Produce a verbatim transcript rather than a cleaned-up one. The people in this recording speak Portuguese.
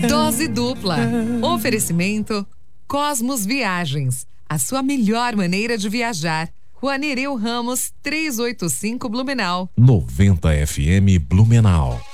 Dose dupla. Oferecimento Cosmos Viagens. A sua melhor maneira de viajar. Rua Nereu Ramos, trezentos e oitenta e cinco, Blumenau. noventa F M Blumenau.